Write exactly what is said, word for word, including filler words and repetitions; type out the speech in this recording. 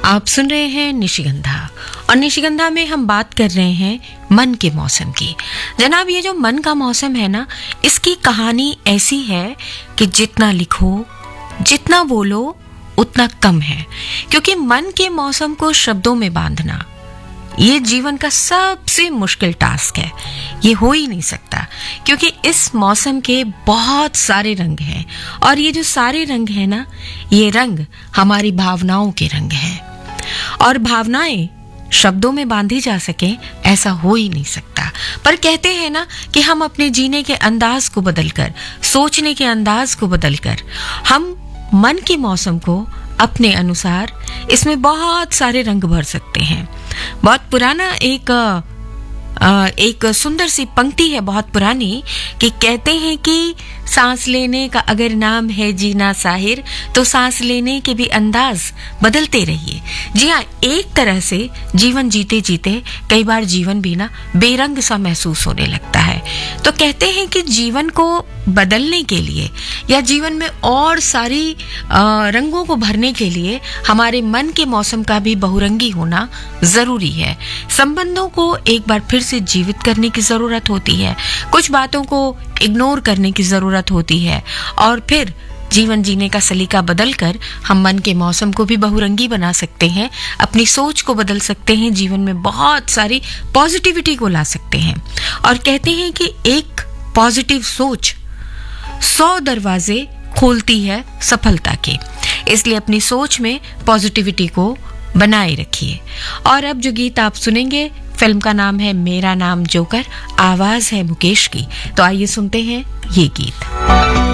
आप सुन रहे हैं निशिगंधा और निशिगंधा में हम बात कर रहे हैं मन के मौसम की। जनाब, ये जो मन का मौसम है ना, इसकी कहानी ऐसी है कि जितना लिखो, जितना बोलो उतना कम है, क्योंकि मन के मौसम को शब्दों में बांधना ये जीवन का सबसे मुश्किल टास्क है। ये हो ही नहीं सकता, क्योंकि इस मौसम के बहुत सारे रंग हैं और ये जो सारे रंग हैं ना, ये रंग हमारी भावनाओं के रंग हैं और भावनाएं शब्दों में बांधी जा सके ऐसा हो ही नहीं सकता। पर कहते हैं ना कि हम अपने जीने के अंदाज को बदलकर, सोचने के अंदाज को बदलकर हम मन के मौसम को अपने अनुसार इसमें बहुत सारे रंग भर सकते हैं। बहुत पुराना एक एक सुंदर सी पंक्ति है, बहुत पुरानी, कि कहते हैं कि सांस लेने का अगर नाम है जीना साहिर, तो सांस लेने के भी अंदाज बदलते रहिए। जी हाँ, एक तरह से जीवन जीते जीते कई बार जीवन भी ना बेरंग सा महसूस होने लगता है। तो कहते हैं कि जीवन को बदलने के लिए या जीवन में और सारी आ, रंगों को भरने के लिए हमारे मन के मौसम का भी बहुरंगी होना जरूरी है। संबंधों को एक बार फिर से जीवित करने की जरूरत होती है, कुछ बातों को इग्नोर करने की जरूरत होती है और फिर जीवन जीने का सलीका बदलकर हम मन के मौसम को भी बहुरंगी बना सकते हैं, अपनी सोच को बदल सकते हैं, जीवन में बहुत सारी पॉजिटिविटी को ला सकते हैं। और कहते हैं कि एक पॉजिटिव सोच सौ दरवाजे खोलती है सफलता के, इसलिए अपनी सोच में पॉजिटिविटी को बनाए रखिए। और अब जो गीत आप सुनेंगे, फिल्म का नाम है मेरा नाम जोकर, आवाज है मुकेश की। तो आइए सुनते हैं ये गीत।